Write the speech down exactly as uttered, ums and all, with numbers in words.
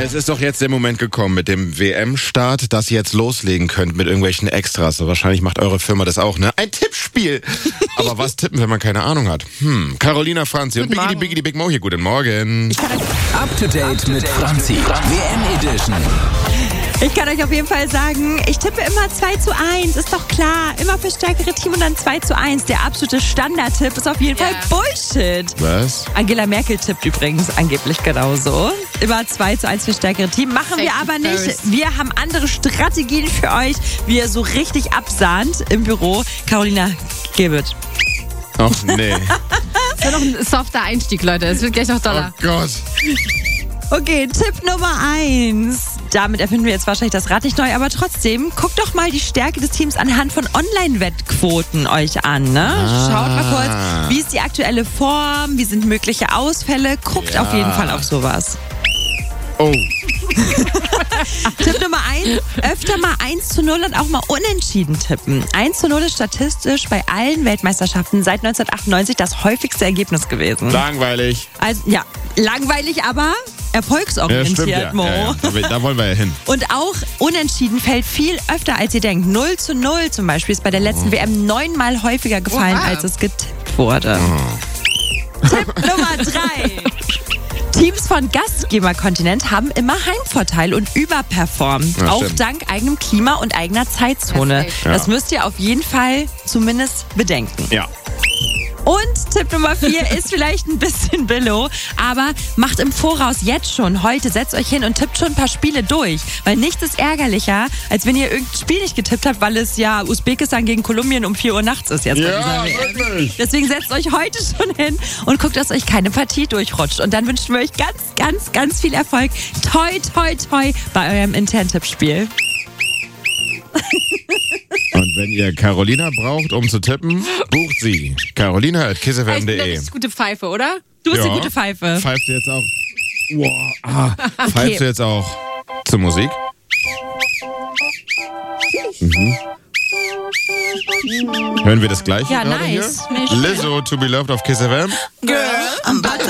es ist doch jetzt der Moment gekommen mit dem W M-Start, dass ihr jetzt loslegen könnt mit irgendwelchen Extras. So, wahrscheinlich macht eure Firma das auch, ne? Ein Tippspiel! Aber was tippen, wenn man keine Ahnung hat? Hm, Carolina, Franzi und Biggie, Biggie, Big Mo hier. Guten Morgen. Up to date mit Franzi. W M Edition. Ich kann euch auf jeden Fall sagen, ich tippe immer zwei zu eins, ist doch klar. Immer für stärkere Team und dann zwei zu eins. Der absolute Standardtipp ist auf jeden Fall Ja. Bullshit. Was? Angela Merkel tippt übrigens angeblich genauso. Immer zwei zu eins für stärkere Team. Machen wir Safety aber nicht. first. Wir haben andere Strategien für euch, wie ihr so richtig absahnt im Büro. Carolina, gib it. Ach nee. Das wird noch ein softer Einstieg, Leute. Es wird gleich noch Oh doller. Gott. Okay, Tipp Nummer eins. Damit erfinden wir jetzt wahrscheinlich das Rad nicht neu, aber trotzdem, guckt doch mal die Stärke des Teams anhand von Online-Wettquoten euch an. Ne? Ah. Schaut mal kurz, wie ist die aktuelle Form, wie sind mögliche Ausfälle. Guckt Ja. auf jeden Fall auf sowas. Oh. Tipp Nummer eins, öfter mal eins zu null und auch mal unentschieden tippen. eins zu null ist statistisch bei allen Weltmeisterschaften seit neunzehnhundertachtundneunzig das häufigste Ergebnis gewesen. Langweilig. Also ja, langweilig, aber Ja, erfolgsorientiert, stimmt, ja. Mo. Ja, ja. Da, da wollen wir ja hin. Und auch unentschieden fällt viel öfter, als ihr denkt. null zu null zum Beispiel ist bei der letzten W M neunmal häufiger gefallen, Oha. als es getippt wurde. Tipp Nummer drei. Teams von Gastgeberkontinent haben immer Heimvorteil und überperformen. Ja, auch stimmt. dank eigenem Klima und eigener Zeitzone. Perfekt. Ja. Das müsst ihr auf jeden Fall zumindest bedenken. Ja. Und Tipp Nummer vier ist vielleicht ein bisschen billow, aber macht im Voraus jetzt schon, heute, setzt euch hin und tippt schon ein paar Spiele durch. Weil nichts ist ärgerlicher, als wenn ihr irgendein Spiel nicht getippt habt, weil es ja Usbekistan gegen Kolumbien um vier Uhr nachts ist jetzt bei Ja, dieser W M. wirklich. Deswegen setzt euch heute schon hin und guckt, dass euch keine Partie durchrutscht. Und dann wünschen wir euch ganz, ganz, ganz viel Erfolg. Toi, toi, toi bei eurem internen Tippspiel. Und wenn ihr Carolina braucht, um zu tippen, bucht sie. Carolina at kiss f Ich m bin eine punkt de. richtig gute Pfeife, oder? Du bist Ja. eine gute Pfeife. Pfeifst du jetzt auch? Wow. Ah. Pfeifst du jetzt auch zur Musik? Mhm. Hören wir das gleiche Ja, gerade nice. hier? Lizzo, To Be Loved auf Kiss F M. Girl, I'm about